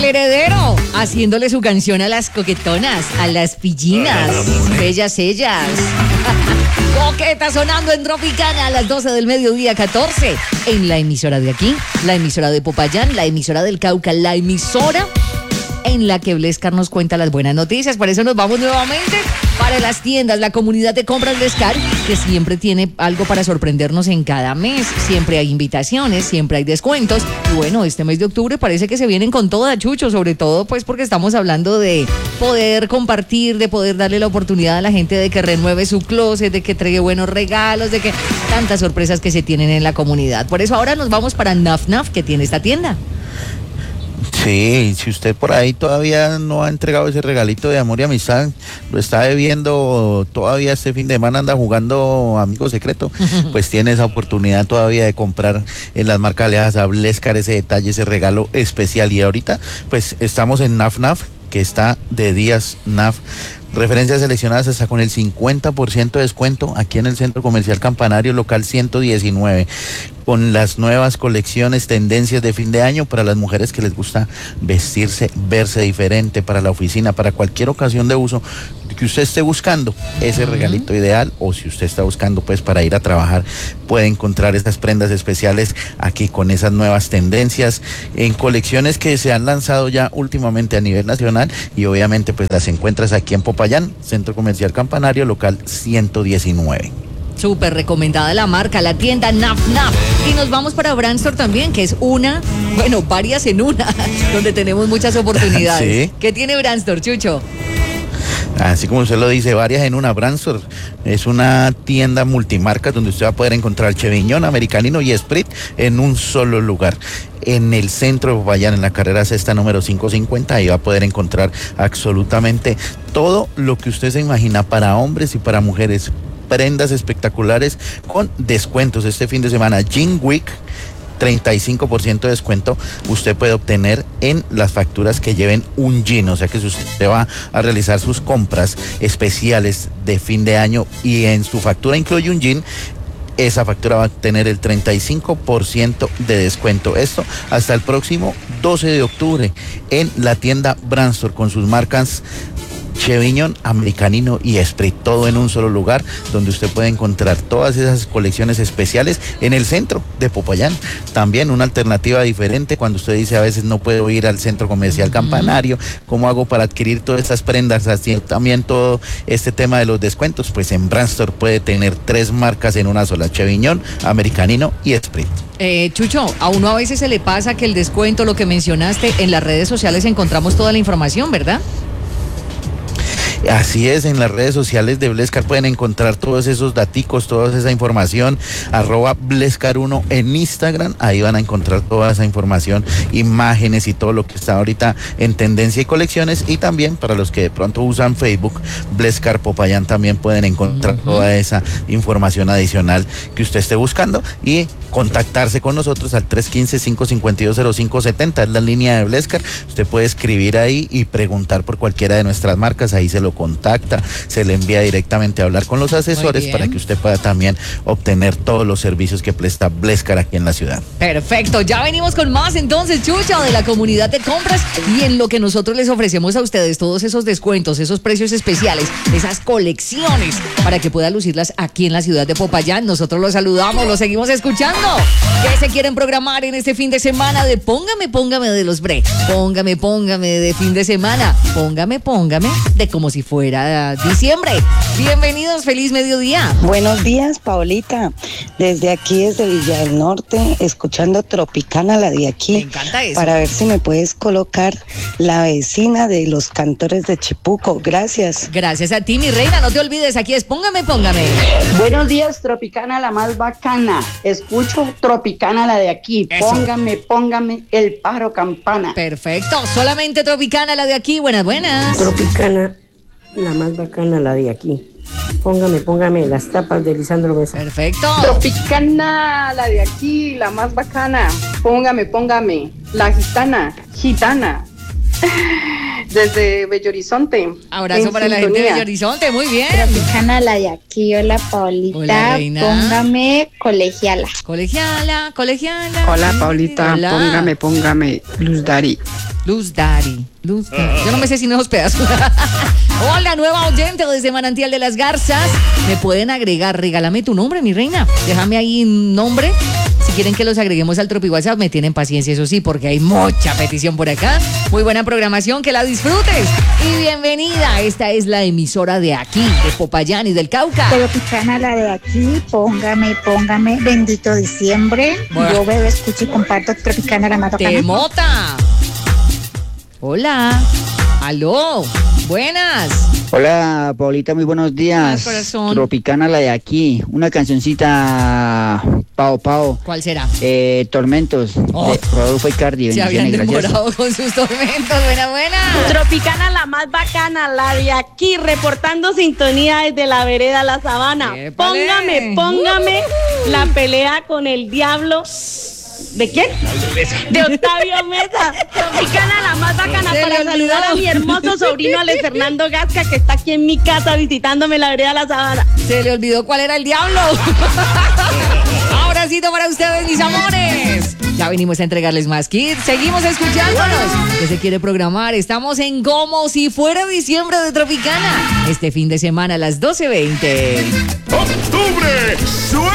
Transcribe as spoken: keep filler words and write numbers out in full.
Heredero, haciéndole su canción a las coquetonas, a las pillinas, bellas ellas. Coqueta sonando en Tropicana a las doce del mediodía, catorce. En la emisora de aquí, la emisora de Popayán, la emisora del Cauca, la emisora en la que Blescar nos cuenta las buenas noticias. Por eso nos vamos nuevamente para las tiendas, la comunidad de compras Blescar, que siempre tiene algo para sorprendernos en cada mes. Siempre hay invitaciones, siempre hay descuentos. Y bueno, este mes de octubre parece que se vienen con toda, Chucho, sobre todo pues porque estamos hablando de poder compartir, de poder darle la oportunidad a la gente de que renueve su closet, de que entregue buenos regalos, de que tantas sorpresas que se tienen en la comunidad. Por eso ahora nos vamos para Naf Naf, que tiene esta tienda. Sí, si usted por ahí todavía no ha entregado ese regalito de amor y amistad, lo está debiendo, todavía este fin de semana anda jugando Amigo Secreto, pues tiene esa oportunidad todavía de comprar en las marcas aliadas a Blescar ese detalle, ese regalo especial. Y ahorita pues estamos en Naf Naf, que está de días Naf. Referencias seleccionadas hasta con el cincuenta por ciento de descuento aquí en el Centro Comercial Campanario, local ciento diecinueve, con las nuevas colecciones, tendencias de fin de año para las mujeres que les gusta vestirse, verse diferente, para la oficina, para cualquier ocasión de uso que usted esté buscando ese uh-huh. regalito ideal, o si usted está buscando pues para ir a trabajar, puede encontrar estas prendas especiales aquí con esas nuevas tendencias en colecciones que se han lanzado ya últimamente a nivel nacional, y obviamente pues las encuentras aquí en Popayán, Centro Comercial Campanario, local ciento diecinueve. Súper recomendada la marca, la tienda Naf Naf. Y nos vamos para Brandstore también, que es una, bueno, varias en una, donde tenemos muchas oportunidades. ¿Sí? ¿Qué tiene Brandstore, Chucho? Así como usted lo dice, varias en una. Brandstore es una tienda multimarca donde usted va a poder encontrar Cheviñón, Americanino y Esprit en un solo lugar. En el centro de Popayán, en la carrera sexta número quinientos cincuenta, ahí va a poder encontrar absolutamente todo lo que usted se imagina para hombres y para mujeres. Prendas espectaculares con descuentos este fin de semana. Jean Week, treinta y cinco por ciento de descuento usted puede obtener en las facturas que lleven un jean, o sea que si usted va a realizar sus compras especiales de fin de año y en su factura incluye un jean, esa factura va a tener el treinta y cinco por ciento de descuento. Esto hasta el próximo doce de octubre en la tienda Brandstore con sus marcas Cheviñón, Americanino y Esprit, todo en un solo lugar, donde usted puede encontrar todas esas colecciones especiales en el centro de Popayán. También una alternativa diferente cuando usted dice a veces no puedo ir al Centro Comercial Campanario, ¿cómo hago para adquirir todas estas prendas? Así también todo este tema de los descuentos, pues en Brandstore puede tener tres marcas en una sola: Cheviñón, Americanino y Esprit. Eh, Chucho, a uno a veces se le pasa que el descuento, lo que mencionaste, en las redes sociales encontramos toda la información, ¿verdad? Así es, en las redes sociales de Blescar pueden encontrar todos esos daticos, toda esa información, arroba Blescar uno en Instagram, ahí van a encontrar toda esa información, imágenes y todo lo que está ahorita en tendencia y colecciones. Y también para los que de pronto usan Facebook, Blescar Popayán, también pueden encontrar uh-huh. toda esa información adicional que usted esté buscando y contactarse con nosotros al tres uno cinco, cinco cinco dos, cero cinco siete cero, es la línea de Blescar. Usted puede escribir ahí y preguntar por cualquiera de nuestras marcas, ahí se lo contacta, se le envía directamente a hablar con los asesores para que usted pueda también obtener todos los servicios que presta Blescar aquí en la ciudad. Perfecto, ya venimos con más entonces, Chucho, de la comunidad de compras, y en lo que nosotros les ofrecemos a ustedes todos esos descuentos, esos precios especiales, esas colecciones para que puedan lucirlas aquí en la ciudad de Popayán. Nosotros los saludamos, los seguimos escuchando. ¿Qué se quieren programar en este fin de semana de Póngame, Póngame de los Bre? Póngame, Póngame de fin de semana. Póngame, Póngame de como si fuera diciembre. Bienvenidos, feliz mediodía. Buenos días, Paolita. Desde aquí, desde Villa del Norte, escuchando Tropicana, la de aquí. Me encanta eso. Para ver si me puedes colocar La Vecina de los Cantores de Chipuco. Gracias. Gracias a ti, mi reina. No te olvides, aquí es Póngame, Póngame. Buenos días, Tropicana, la más bacana. Escucho Tropicana, la de aquí. Eso. Póngame, póngame el pájaro campana. Perfecto, solamente Tropicana, la de aquí. Buenas, buenas. Tropicana, la más bacana, la de aquí. Póngame, póngame las tapas de Lisandro Mesa. Perfecto. Tropicana, la de aquí, la más bacana. Póngame, póngame la gitana, gitana. Desde Bello Horizonte. Abrazo para sintonía. La gente de Bello Horizonte, muy bien. Tropicana, la de aquí. Hola, Paulita. Hola, reina. Póngame colegiala. Colegiala, colegiala. Hola, Paulita. Hola. Póngame, póngame Luz Dari. Luz Dari, Luz Dari. Yo no me sé sin esos pedazos. Hola, nueva oyente desde Manantial de las Garzas. Me pueden agregar, regálame tu nombre, mi reina. Déjame ahí un nombre. Si quieren que los agreguemos al Tropi WhatsApp, me tienen paciencia, eso sí, porque hay mucha petición por acá. Muy buena programación, que la disfrutes. Y bienvenida, esta es la emisora de aquí, de Popayán y del Cauca. Tropicana la de aquí, póngame, póngame, bendito diciembre. Bueno. Yo veo, escucho y comparto Tropicana la más bacana. Temota. Hola. Aló. Buenas. Hola, Paulita, muy buenos días. Hola, corazón. Tropicana la de aquí, una cancioncita Pao Pao. ¿Cuál será? Eh, Tormentos, Oh. de Rodolfo Icardi. Se habían Bendiciones, gracias. demorado con sus tormentos. Buena, buena. Tropicana la más bacana, la de aquí, reportando sintonía desde la vereda La Sabana. ¡Épale! Póngame, póngame la pelea con el diablo. ¿De quién? De Octavio Mesa. Tropicana la más bacana, Se le para olvidó. saludar a mi hermoso sobrino Alex Fernando Gasca, que está aquí en mi casa visitándome en la vereda La Sabana. Se le olvidó cuál era el diablo. Abracito para ustedes, mis amores. Ya venimos a entregarles más kits. Seguimos escuchándonos. Que se quiere programar. Estamos en Como si fuera diciembre de Tropicana. Este fin de semana a las doce veinte. ¡Octubre!